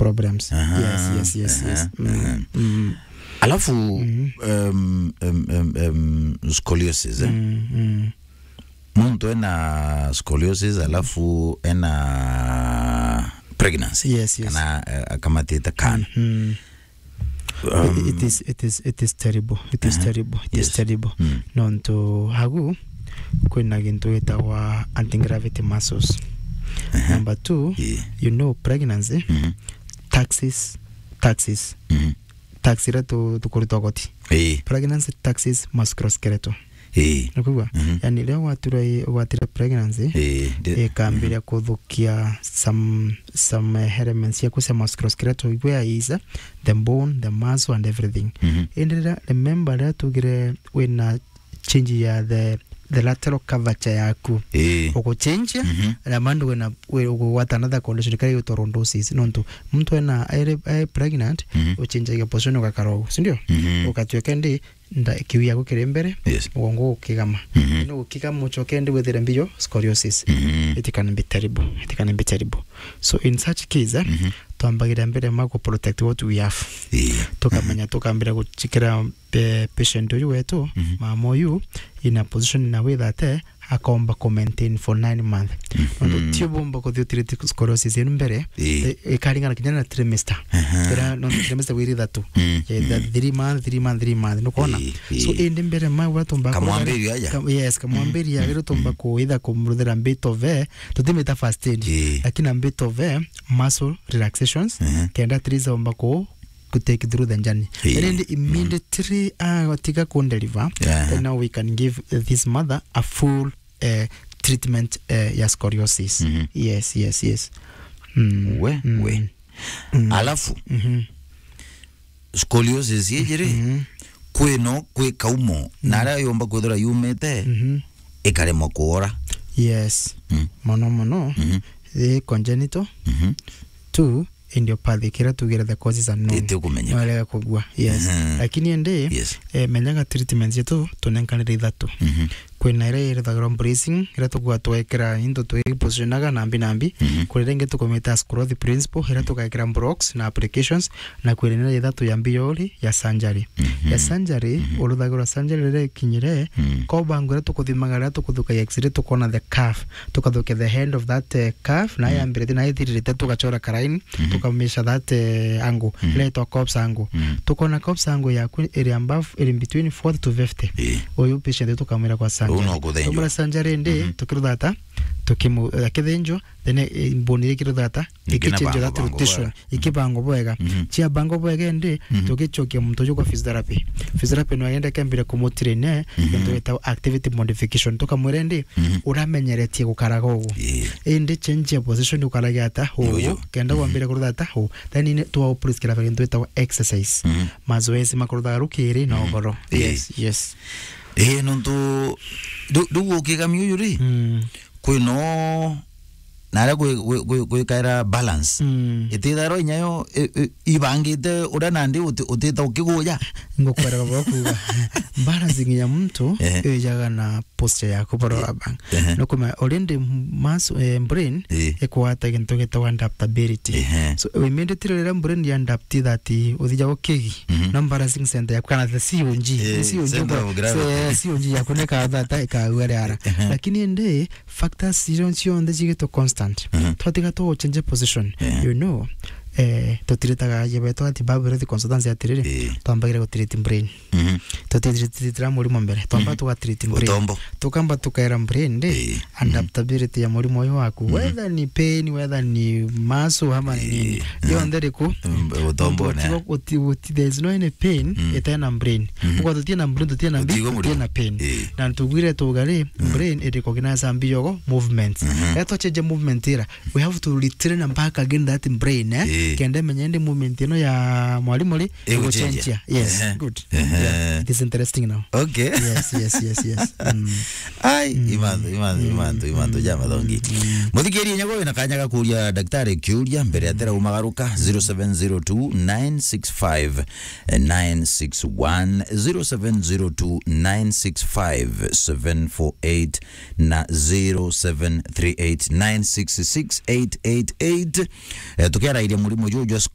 problems. Yes. Alafu scoliosis muntu ena scoliosis alafu ena pregnancy. Yes. Kana kama teta kan. It is terrible. It is terrible. Nonto hagu kuna gintu itawa anti-gravity muscles. Number 2, you know pregnancy, taxes. Taxi to kurutogoti. Pregnancy taxes musculoskeletal. Nakugwa yani leo watira pregnancy kambira kudhukia some elements ya kusa musculoskeletal where is the bone, the muscle and everything. And remember that to get when change ya the lateral curvature yaku oko change na mando when what another condition kari utorondosis nonto mtu ena pregnant o change ya position ka karo sindio ukatwekende nda kiwia kukirembere ugongo ukigama no ukigama uchokende with the mbio scoliosis. It can be terrible. So in such case tuambagira mbere mako protect what we have tukamenya tukambira kuchikira patient uyu wetu mamoyu in a position in a way that akomba maintain for 9 months. Ndo tibomba ko treat scoliosis mbere ikaringa kinyana trimester. Era no trimester we that 3 months no kona. So ende mbere ma watu mbako kamwambiri ya gero tomba ko either kumrudera bit of tutimeta fast aid lakini bit of muscle relaxations kenda triza mbako to take through the journey. And immediately tika kon deliver, then now we can give this mother a full treatment ya scoliosis. Yes. Alafu scoliosis yejere kwe kaumo nara yomba kodora yumete ekaremo kuora. Yes. Mono congenital. 2 idiopathic kira tugira the causes unknown. Wale kugwa. Yes. Lakini ende menyaga treatments yetu tunenkanira ithatu. Kwina ire the ground bracing ira tukwa twekera into to positionaga nambi kurenge tukometa growth principle ira tukakira blocks na applications na kwirina ithatu ya mbioli ya surgery. Ya surgery urudagura surgery re kinyire ko bangura tukuthimagara tukuthuka x-ray tukona the curve tukathuka the hand of that curve na ya mbere na ithirite tukachora karaini tukamesha that angle leto corpse angle tukona corpse angle ya area above in between 40 to 50 oyo patient tukamera kwa Tumura sanjare nde tukirudata tukimu akedenjo then mboni kirudata ikichenjo that rotation ikibango boega chia bango boega nde tukichokia mtojo kwa physiotherapy no yenda kambira kumotrene ndo eta activity modification tukamurende uramenyeretie gukarago ende change position ukaragata ho kenda kwambira kurudata ho then ine tuwa prescribe kira ndo eta exercise mazoezi makuruda rukiri na ogoro. Yes. Nonto do kega miyuri kwino nara kwe kaira balance itidaro nyayo ibangite uranandi utita ukiguya ngokwara bakuga balancing ya mtu yaga na posture yako baro abang no kuma orende mass brain ekwata gintu geta adaptability. So we made it the brain ya adapt that udija okegi no balancing center ya kana the COG ya kuneka that ka wera lakini ende factors sion the jigeto constant twatika to change position you know totiretaga yebeto ati babere the consultancy atirire twambagira go treat brain totirira muri mbere twamba to treat brain tukamba tukaira brain de adaptability ya muri moyo wako whether ni pain whether ni muscle ama ni yondere ko utombo na there is no any pain etana brain uko totina brain totina pain na tugwire tugare brain it recognize ambiyogo movements eto change movement ira we have to retrain back again that brain kende menyende movement ino ya mwalimu li change. Yes, good. It is interesting now. Okay. Yes. Ai imando jama dongi muthikiri nyago na kanyaga kuria daktari kuria mbere atera umagaruka 0702965961 0702965748 na 0738966888 tukiara ile mulimo jojo